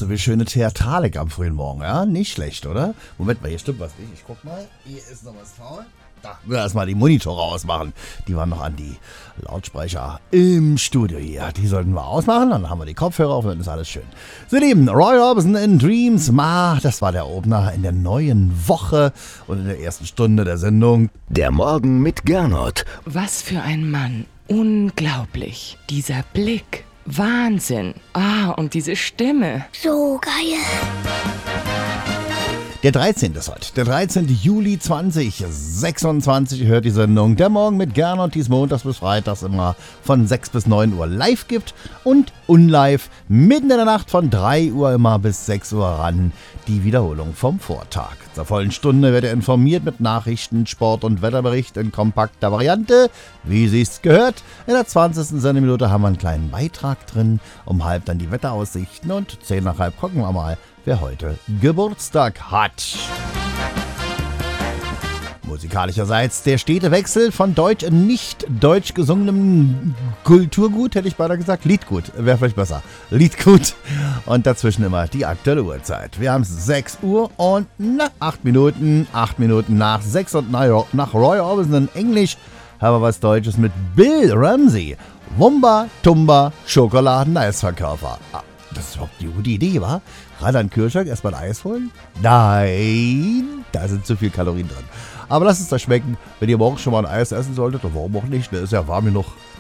so wie schöne Theatralik am frühen Morgen, ja? Nicht schlecht, oder? Moment mal, hier stimmt was nicht. Ich guck mal. Hier ist noch was faul. Da, wir erstmal die Monitore ausmachen. Die waren noch an die Lautsprecher im Studio hier. Die sollten wir ausmachen, dann haben wir die Kopfhörer auf und dann ist alles schön. So, Lieben, Roy Orbison in Dreams. Das war der Opener in der neuen Woche und in der ersten Stunde der Sendung. Der Morgen mit Gernot. Was für ein Mann. Unglaublich. Dieser Blick. Wahnsinn. Und diese Stimme. So geil. Der 13. ist heute. Der 13. Juli 2026 hört die Sendung Der Morgen mit Gernot, die es montags bis freitags immer von 6 bis 9 Uhr live gibt und unlive mitten in der Nacht von 3 Uhr immer bis 6 Uhr ran die Wiederholung vom Vortag. Zur vollen Stunde wird er informiert mit Nachrichten, Sport und Wetterbericht in kompakter Variante, wie sich's gehört. In der 20. Sendeminute haben wir einen kleinen Beitrag drin, um halb dann die Wetteraussichten und 10 nach halb gucken wir mal, wer heute Geburtstag hat. Musikalischerseits der stete Wechsel von deutsch und nicht deutsch gesungenem Kulturgut, hätte ich beinahe gesagt. Liedgut, wäre vielleicht besser. Liedgut. Und dazwischen immer die aktuelle Uhrzeit. Wir haben es 6 Uhr und 8 Minuten. 8 Minuten nach 6 und nach Roy Orbison in Englisch haben wir was Deutsches mit Bill Ramsey. Wumba Tumba Schokoladen-Eisverkäufer. Das ist überhaupt die gute Idee, wa? Ran an den Kühlschrank, erstmal ein Eis holen? Nein, da sind zu viele Kalorien drin. Aber lasst es euch schmecken. Wenn ihr morgen schon mal ein Eis essen solltet, dann warum auch nicht? Ne? Ist ja warm genug.